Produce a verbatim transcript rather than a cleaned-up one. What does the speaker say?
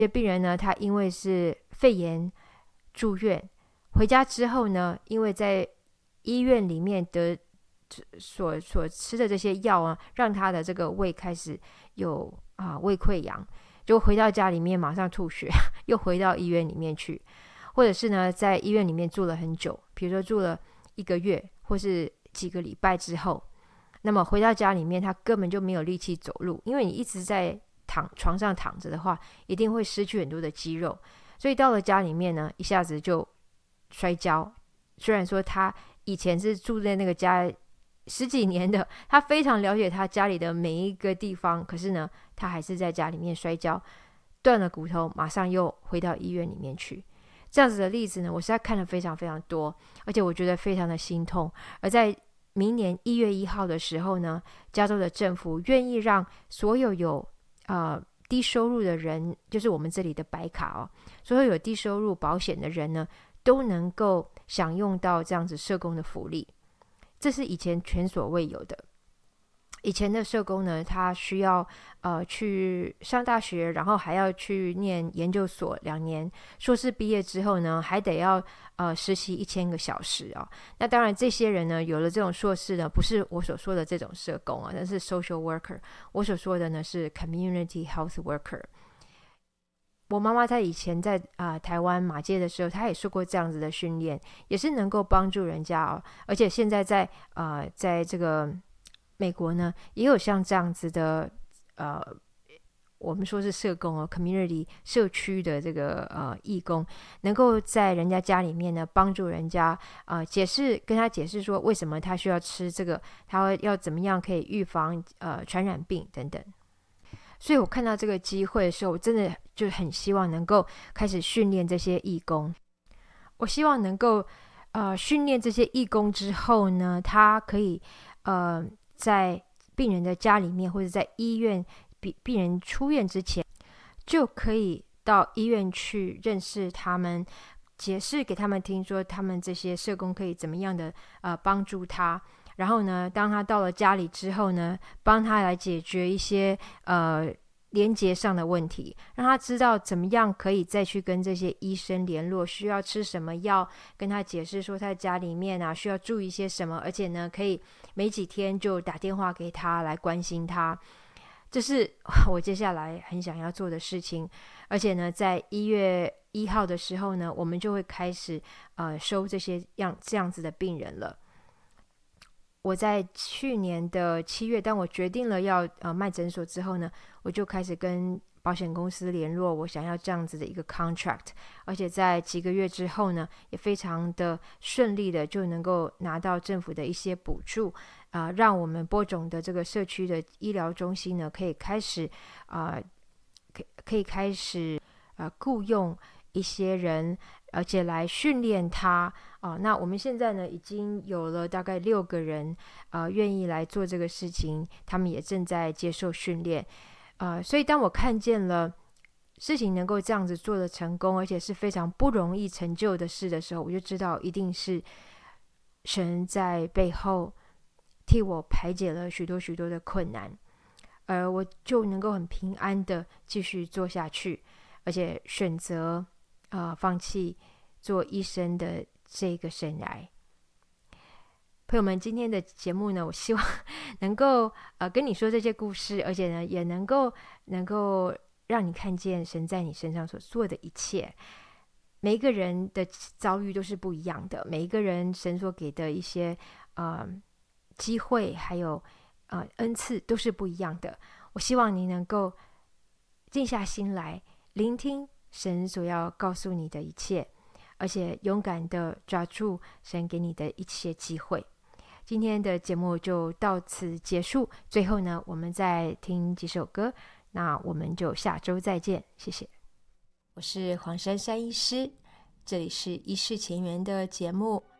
这些病人呢，他因为是肺炎住院，回家之后呢，因为在医院里面得所所吃的这些药啊，让他的这个胃开始有啊胃溃疡，就回到家里面马上吐血，又回到医院里面去，或者是呢在医院里面住了很久，比如说住了一个月或是几个礼拜之后，那么回到家里面他根本就没有力气走路，因为你一直在躺床上躺着的话，一定会失去很多的肌肉，所以到了家里面呢，一下子就摔跤。虽然说他以前是住在那个家十几年的，他非常了解他家里的每一个地方，可是呢他还是在家里面摔跤，断了骨头马上又回到医院里面去。这样子的例子呢，我实在看了非常非常多，而且我觉得非常的心痛。而在明年一月一号的时候呢，加州的政府愿意让所有有呃低收入的人，就是我们这里的白卡哦，所有有低收入保险的人呢，都能够享用到这样子社工的福利，这是以前前所未有的。以前的社工呢，他需要呃去上大学，然后还要去念研究所两年，硕士毕业之后呢，还得要呃实习一千个小时哦。那当然，这些人呢，有了这种硕士呢，不是我所说的这种社工啊，那是 social worker。我所说的呢是 community health worker。我妈妈她以前在、呃、台湾马街的时候，她也受过这样子的训练，也是能够帮助人家哦。而且现在在呃在这个美国呢，也有像这样子的呃，我们说是社工哦 ，community 社区的这个呃义工，能够在人家家里面呢帮助人家呃解释，跟他解释说为什么他需要吃这个，他要怎么样可以预防呃传染病等等。所以我看到这个机会的时候，我真的就很希望能够开始训练这些义工。我希望能够呃训练这些义工之后呢，他可以呃在病人的家里面，或者在医院病人出院之前，就可以到医院去认识他们，解释给他们听，说他们这些社工可以怎么样的呃帮助他。然后呢，当他到了家里之后呢，帮他来解决一些呃连结上的问题，让他知道怎么样可以再去跟这些医生联络，需要吃什么药，跟他解释说他家里面啊需要注意些什么，而且呢可以每几天就打电话给他来关心他。这是我接下来很想要做的事情。而且呢，在一月一号的时候呢，我们就会开始呃收这些样这样子的病人了。我在去年的七月，当我决定了要呃卖诊所之后呢，我就开始跟保险公司联络，我想要这样子的一个 contract， 而且在几个月之后呢，也非常的顺利的就能够拿到政府的一些补助，啊、呃，让我们播种的这个社区的医疗中心呢，可以开始啊、呃，可可以开始啊、呃、雇佣一些人，而且来训练他啊、呃。那我们现在呢，已经有了大概六个人呃愿意来做这个事情，他们也正在接受训练。呃，所以当我看见了事情能够这样子做的成功，而且是非常不容易成就的事的时候，我就知道一定是神在背后替我排解了许多许多的困难，而我就能够很平安的继续做下去，而且选择呃放弃做医生的这个生涯。朋友们，今天的节目呢，我希望能够呃跟你说这些故事，而且呢也能够能够让你看见神在你身上所做的一切。每一个人的遭遇都是不一样的，每一个人神所给的一些呃机会还有呃恩赐都是不一样的。我希望你能够静下心来聆听神所要告诉你的一切，而且勇敢的抓住神给你的一切机会。今天的节目就到此结束，最后呢我们再听几首歌，那我们就下周再见，谢谢。我是黄珊珊医师，这里是医事前缘的节目。